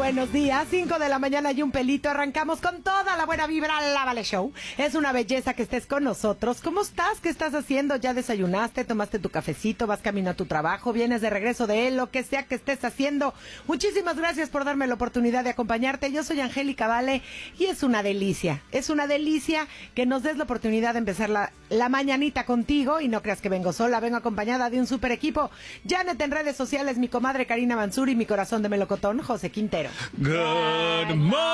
buenos días. 5 de la mañana y un pelito. Arrancamos con toda la buena vibra. La Vale Show. Es una belleza que estés con nosotros. ¿Cómo estás? ¿Qué estás haciendo? ¿Ya desayunaste? ¿Tomaste tu cafecito? ¿Vas camino a tu trabajo? ¿Vienes de regreso de él? Lo que sea que estés haciendo. Muchísimas gracias por darme la oportunidad de acompañarte. Yo soy Angélica Vale y es una delicia. Es una delicia que nos des la oportunidad de empezar la mañanita contigo. Y no creas que vengo sola. Vengo acompañada de un super equipo. Janet en redes sociales, mi comadre Karina Mansur y mi corazón de melocotón, José Quintero. Good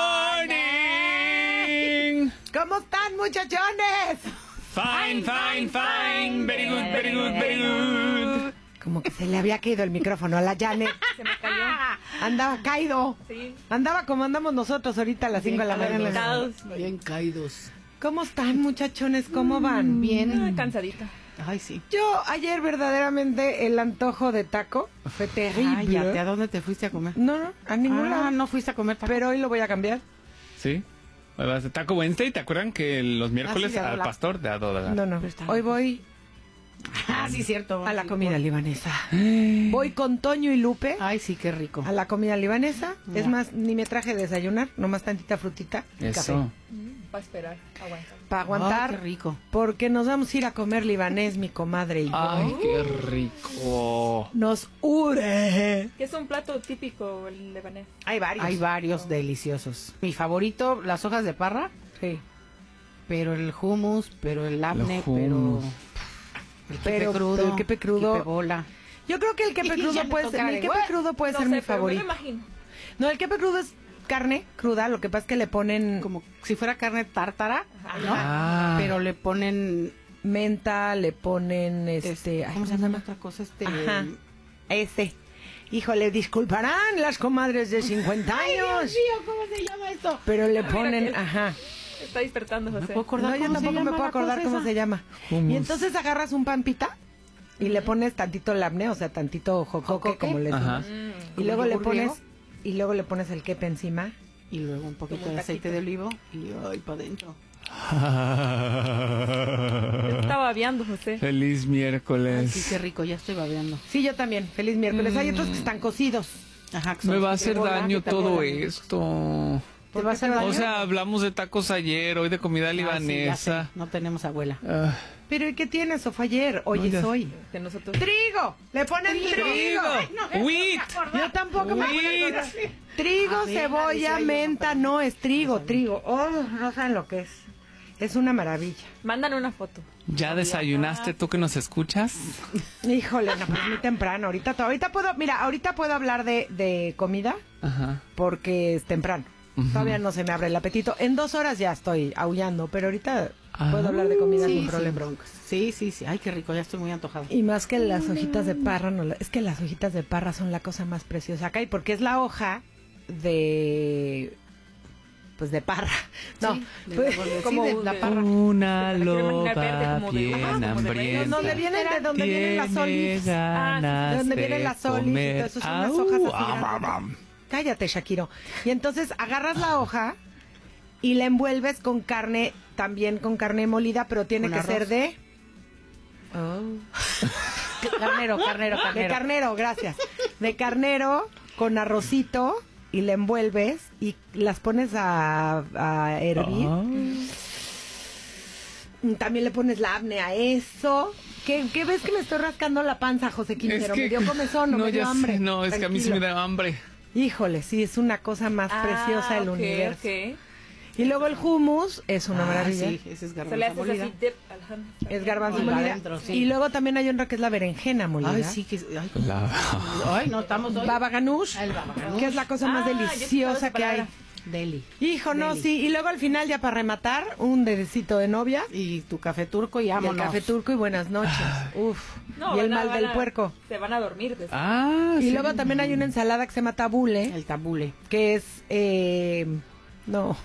morning. ¿Cómo están, muchachones? Fine, fine, fine. Very good, very good, very good. Como que se le había caído el micrófono a la Janet. Se me cayó. Andaba caído. Sí. Andaba como andamos nosotros ahorita a las 5 de la mañana. Bien caídos. ¿Cómo están, muchachones? ¿Cómo van? Bien. Cansadita. Ay, sí. Yo ayer verdaderamente el antojo de taco fue terrible. Cállate, ¿a dónde te fuiste a comer? No, a ningún lado. No fuiste a comer taco. Pero hoy lo voy a cambiar. Sí. Taco Wednesday, ¿te acuerdan que los miércoles sí, al pastor de Adoda? No. Hoy voy sí, cierto. a la comida libanesa. Voy con Toño y Lupe Ay, sí, qué rico. a la comida libanesa. Ya. Es más, ni me traje de desayunar, nomás tantita frutita y café. Eso. Va a esperar. Aguanta. Para aguantar, Ay, qué rico. porque nos vamos a ir a comer libanés, mi comadre y yo. Ay, qué rico. Nos ure. ¿Qué es un plato típico el libanés? Hay varios. Hay varios deliciosos. Mi favorito, las hojas de parra, Sí. pero el hummus, pero el labne, hummus. pero el quepe crudo. quepe bola. Yo creo que el quepe Y crudo ya le puede ser, toca el de quepe huevo. crudo puede No ser sé, mi pero favorito. me lo imagino. No, el quepe crudo es carne cruda, lo que pasa es que le ponen Como si fuera carne tártara, ¿no? Ah. Pero le ponen menta, le ponen ay, ¿cómo se llama otra cosa? Ajá. Híjole, disculparán las comadres de 50 años. ¿cómo se llama esto? Pero le Mira ponen, que- ajá. Está despertando, Me José. puedo acordar No, yo cómo se tampoco me llama puedo la acordar cosa cómo esa. se llama. Hummus. Y entonces agarras un pan pita y le pones tantito labne, o sea, tantito jocoque, Jocoque. como le Ajá. decimos. Y ¿Como luego le yogur pones griego? y luego le pones el quepe encima. Y luego un poquito Como un de aceite taquito. de olivo y ay, para adentro. Está babeando, José. Feliz Ay, miércoles. sí, qué rico, ya estoy babeando. Sí, yo también. Feliz miércoles. Hay otros que están cocidos. Ajá, que Me son va a de hacer bola, daño que te todo bolan. esto. ¿Te va a hacer daño? O sea, hablamos de tacos ayer, hoy de comida Ah, sí, ya libanesa. sé, no tenemos abuela. Ah, Pero ¿y qué tienes? ¿Eso fue ayer? Hoy No, es ya. hoy. Que nosotros... ¡Trigo! ¡Le ponen trigo! Wheat. Yo tampoco me Wheat. acuerdo. Trigo, A ver, cebolla, decía yo, menta, no, no es trigo, trigo. Oh, no saben lo que es. Es una maravilla. Mandan una foto. ¿Ya desayunaste tú que nos escuchas? Híjole, no, pues muy temprano. Ahorita puedo hablar de comida Ajá. porque es temprano. Ujú. Todavía no se me abre el apetito. En 2 horas ya estoy aullando, pero ahorita Ah. puedo hablar de comida sin sin problema. broncas. Sí. Ay, qué rico, ya estoy muy antojada. Y más que las hojitas de parra, es que las hojitas de parra son la cosa más preciosa acá, y porque es la hoja de parra. No, Sí, de pues, la bolsa, como sí, de la parra. Una Me la quiero imaginar verde, loba como de- bien ajá, como de hambrienta. donde vienen las olis. Ganas de donde vienen de las olis y comer. todo eso, son unas Au, hojas así am, grandes. am, am. Cállate, Shakiro. Y entonces agarras la hoja y la envuelves con carne, también con carne molida, pero tiene ¿Con que arroz? ser de Carnero. de carnero, gracias. De carnero con arrocito y la envuelves y las pones a hervir. Ay. También le pones la apne a eso. ¿Qué ves que me estoy rascando la panza, José Quintero? Me dio comezón, no me dio ya hambre. sé, no, es que a mí sí me da hambre. Híjole, sí, es una cosa más preciosa del ok, universo. ok. Y luego el hummus es una maravilla. Sí, ese es Se le garbanzo haces molida. así dip al ham. Es garbanzo Y molida. adentro, sí. Y luego también hay otra que es la berenjena molida. Ay, sí, que ay, La- no estamos hoy. Baba ganoush, El baba ganoush. que es la cosa más Ah, ya he escuchado deliciosa esa que hay. palabra. Deli. Hijo, no, Deli. sí. Y luego al final, ya para rematar, un dedecito de novia. Y tu café turco y Y el vámonos. café turco y buenas noches. Uf. No, y el van a- mal van del a- puerco. Se van a dormir después. Ah, Y sí. luego también hay una ensalada que se llama tabule, El tabule. que es, no.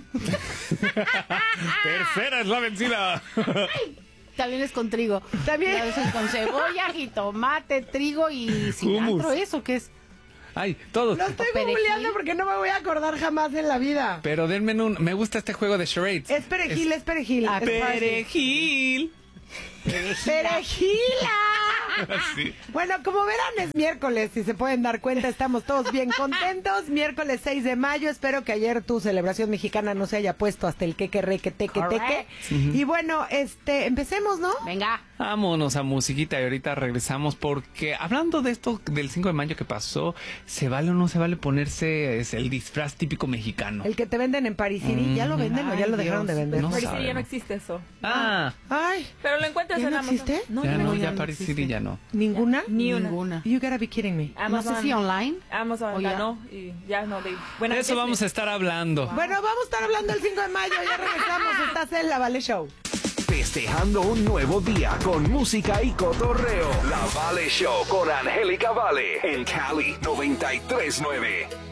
Tercera es la vencida. También es con trigo. También. Ya ves, con cebolla, jitomate, trigo y cilantro. Hummus. ¿Eso qué es? Ay, todos. Lo estoy Perejil. googleando porque no me voy a acordar jamás en la vida. Pero denme un. Me gusta este juego de charades. Es perejil, es perejil. Ah, Es parsley. Perejil. ¡Perejila! Sí. Bueno, como verán, es miércoles, si se pueden dar cuenta, estamos todos bien contentos. Miércoles 6 de mayo, espero que ayer tu celebración mexicana no se haya puesto hasta el queque, reque, teque, teque. Correct. Y bueno, empecemos, ¿no? Venga. Vámonos a musiquita y ahorita regresamos porque hablando de esto del 5 de mayo que pasó, ¿se vale o no se vale ponerse el disfraz típico mexicano? El que te venden en Paris City, ¿ya lo venden o ya Ay, lo dejaron de Dios. vender? No Paris City ya no sabemos. existe eso. Ah, Ay, Pero lo encuentras ¿Ya en no Amazon. existe? ya no, ya ya no Paris existe. City ya no. ¿ninguna? Ni una. Ninguna. You gotta be kidding me. No sé si online. Amazon O ya. ganó y ya no. Bueno, De eso vamos a estar hablando. Bueno, vamos a estar hablando el 5 de mayo, ya regresamos, estás en La Vale Show. Festejando un nuevo día con música y cotorreo. La Vale Show con Angélica Vale en Cali 93.9.